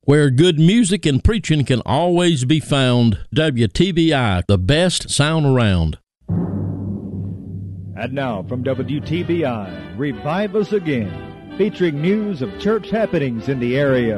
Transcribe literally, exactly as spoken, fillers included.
Where good music and preaching can always be found, W T B I, the best sound around. And now from W T B I, Revive Us Again, featuring news of church happenings in the area.